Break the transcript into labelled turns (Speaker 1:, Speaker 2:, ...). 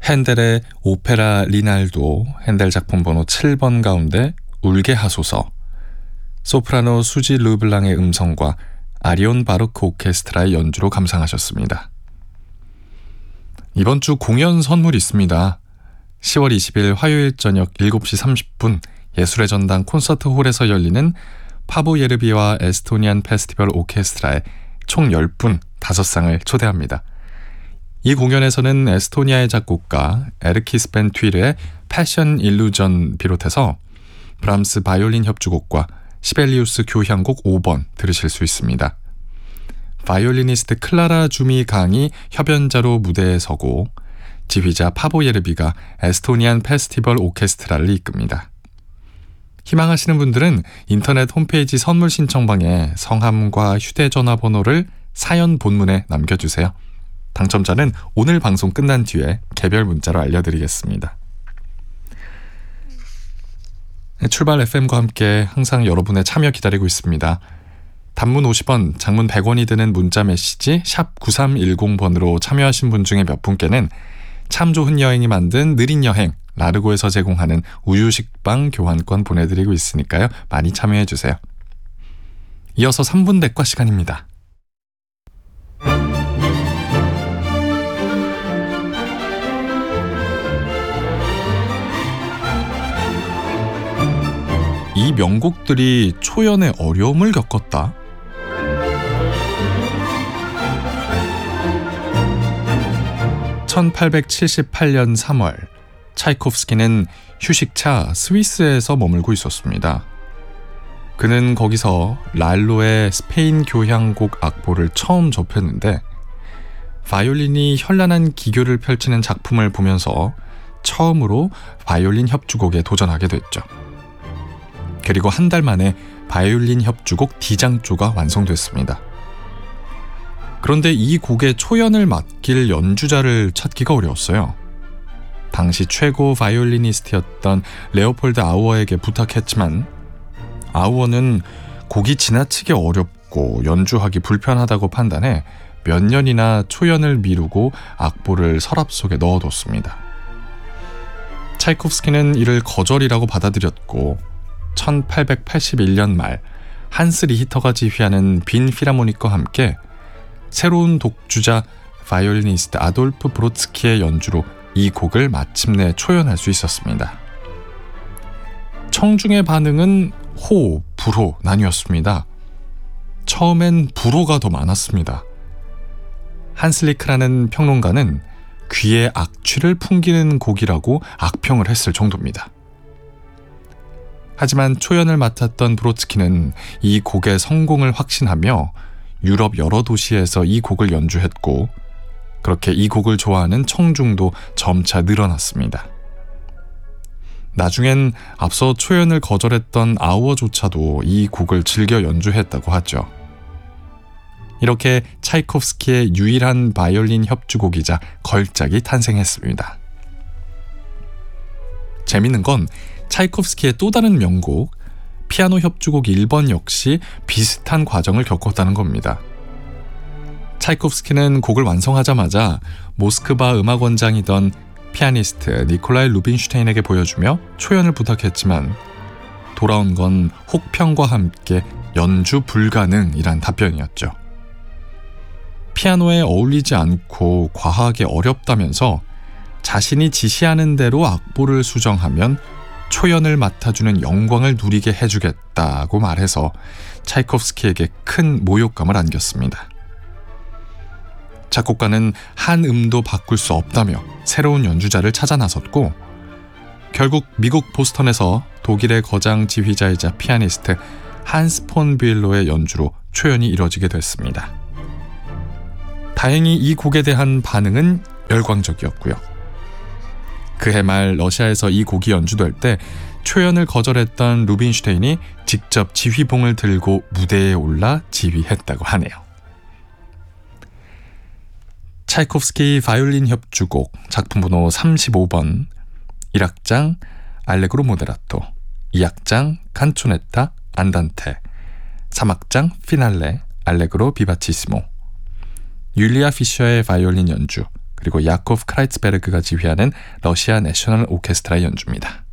Speaker 1: 핸델의 오페라 리날도 핸델 작품 번호 7번 가운데 울게 하소서, 소프라노 수지 르블랑의 음성과 아리온 바로크 오케스트라의 연주로 감상하셨습니다. 이번 주 공연 선물이 있습니다. 10월 20일 화요일 저녁 7시 30분 예술의 전당 콘서트홀에서 열리는 파보 예르비와 에스토니안 페스티벌 오케스트라의 총 10분 5상을 초대합니다. 이 공연에서는 에스토니아의 작곡가 에르키스 벤 튀르의 패션 일루전 비롯해서 브람스 바이올린 협주곡과 시벨리우스 교향곡 5번 들으실 수 있습니다. 바이올리니스트 클라라 주미 강이 협연자로 무대에 서고 지휘자 파보 예르비가 에스토니안 페스티벌 오케스트라를 이끕니다. 희망하시는 분들은 인터넷 홈페이지 선물 신청방에 성함과 휴대전화 번호를 사연 본문에 남겨주세요. 당첨자는 오늘 방송 끝난 뒤에 개별 문자로 알려드리겠습니다. 출발 FM과 함께 항상 여러분의 참여 기다리고 있습니다. 단문 50원, 장문 100원이 드는 문자 메시지 샵 9310번으로 참여하신 분 중에 몇 분께는 참 좋은 여행이 만든 느린 여행 라르고에서 제공하는 우유식빵 교환권 보내드리고 있으니까요. 많이 참여해주세요. 이어서 3분 대과 시간입니다. 이 명곡들이 초연의 어려움을 겪었다. (1878년 3월) 차이코프스키는 휴식차 스위스에서 머물고 있었습니다. 그는 거기서 랄로의 스페인 교향곡 악보를 처음 접했는데 바이올린이 현란한 기교를 펼치는 작품을 보면서 처음으로 바이올린 협주곡에 도전하게 됐죠. 그리고 한 달 만에 바이올린 협주곡 D장조가 완성됐습니다. 그런데 이 곡의 초연을 맡길 연주자를 찾기가 어려웠어요. 당시 최고 바이올리니스트였던 레오폴드 아우어에게 부탁했지만 아우어는 곡이 지나치게 어렵고 연주하기 불편하다고 판단해 몇 년이나 초연을 미루고 악보를 서랍 속에 넣어뒀습니다. 차이코프스키는 이를 거절이라고 받아들였고 1881년 말 한스 리히터가 지휘하는 빈 필하모닉과 함께 새로운 독주자 바이올리니스트 아돌프 브로츠키의 연주로 이 곡을 마침내 초연할 수 있었습니다. 청중의 반응은 호, 불호 나뉘었습니다. 처음엔 불호가 더 많았습니다. 한슬리크라는 평론가는 귀에 악취를 풍기는 곡이라고 악평을 했을 정도입니다. 하지만 초연을 맡았던 브로츠키는 이 곡의 성공을 확신하며 유럽 여러 도시에서 이 곡을 연주했고 그렇게 이 곡을 좋아하는 청중도 점차 늘어났습니다. 나중엔 앞서 초연을 거절했던 아우어조차도 이 곡을 즐겨 연주했다고 하죠. 이렇게 차이코프스키의 유일한 바이올린 협주곡이자 걸작이 탄생했습니다. 재밌는 건 차이코프스키의 또 다른 명곡 피아노 협주곡 1번 역시 비슷한 과정을 겪었다는 겁니다. 차이코프스키는 곡을 완성하자마자 모스크바 음악원장이던 피아니스트 니콜라이 루빈슈테인에게 보여주며 초연을 부탁했지만 돌아온 건 혹평과 함께 연주 불가능이란 답변이었죠. 피아노에 어울리지 않고 과하게 어렵다면서 자신이 지시하는 대로 악보를 수정하면 초연을 맡아주는 영광을 누리게 해주겠다고 말해서 차이코프스키에게 큰 모욕감을 안겼습니다. 작곡가는 한 음도 바꿀 수 없다며 새로운 연주자를 찾아 나섰고 결국 미국 보스턴에서 독일의 거장 지휘자이자 피아니스트 한스 폰 뷰엘로의 연주로 초연이 이뤄지게 됐습니다. 다행히 이 곡에 대한 반응은 열광적이었고요. 그해 말 러시아에서 이 곡이 연주될 때 초연을 거절했던 루빈슈테인이 직접 지휘봉을 들고 무대에 올라 지휘했다고 하네요. 차이코프스키 바이올린 협주곡 작품 번호 35번 1악장 알레그로 모데라토, 2악장 칸초네타 안단테, 3악장 피날레 알레그로 비바치시모, 율리아 피셔의 바이올린 연주, 그리고 야코프 크라이츠베르그가 지휘하는 러시아 내셔널 오케스트라의 연주입니다.